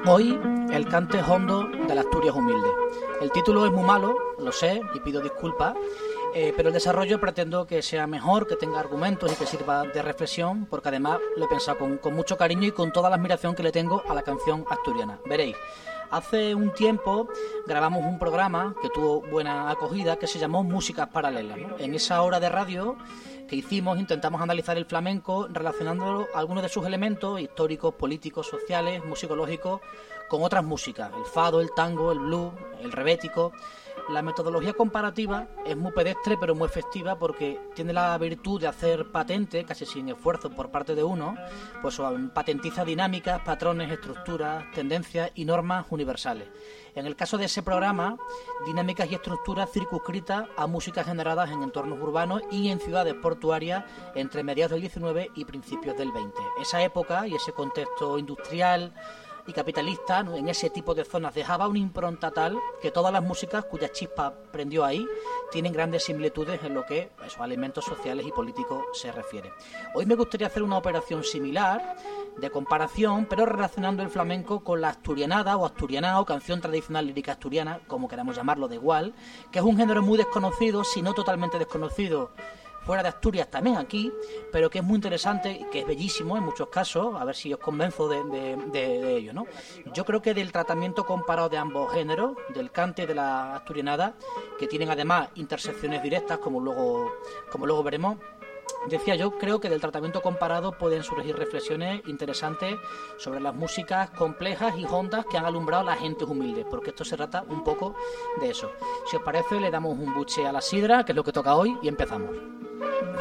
Hoy, el cante hondo de la Asturias humilde. El título es muy malo, lo sé, y pido disculpas, pero el desarrollo pretendo que sea mejor, que tenga argumentos y que sirva de reflexión, porque además lo he pensado con mucho cariño y con toda la admiración que le tengo a la canción asturiana. Veréis, hace un tiempo grabamos un programa que tuvo buena acogida que se llamó Músicas Paralelas, ¿no? En esa hora de radio que hicimos intentamos analizar el flamenco relacionándolo algunos de sus elementos históricos, políticos, sociales, musicológicos con otras músicas, el fado, el tango, el blues, el rebético. La metodología comparativa es muy pedestre pero muy efectiva porque tiene la virtud de hacer patente, casi sin esfuerzo por parte de uno, pues patentiza dinámicas, patrones, estructuras, tendencias y normas universales. En el caso de ese programa, dinámicas y estructuras circunscritas a músicas generadas en entornos urbanos y en ciudades portuarias entre mediados del 19 y principios del 20. Esa época y ese contexto industrial y capitalista, ¿no?, en ese tipo de zonas dejaba una impronta tal que todas las músicas cuya chispa prendió ahí tienen grandes similitudes en lo que a esos elementos sociales y políticos se refiere. Hoy me gustaría hacer una operación similar de comparación, pero relacionando el flamenco con la asturianada o asturianao, canción tradicional lírica asturiana, como queramos llamarlo, da igual, que es un género muy desconocido, si no totalmente desconocido fuera de Asturias, también aquí, pero que es muy interesante y que es bellísimo en muchos casos, a ver si os convenzo de ello, ¿no? Yo creo que del tratamiento comparado de ambos géneros, del cante y de la asturianada, que tienen además intersecciones directas, como luego veremos, decía yo, creo que del tratamiento comparado pueden surgir reflexiones interesantes sobre las músicas complejas y hondas que han alumbrado a la gente humilde, porque esto se trata un poco de eso. Si os parece, le damos un buche a la sidra, que es lo que toca hoy, y empezamos.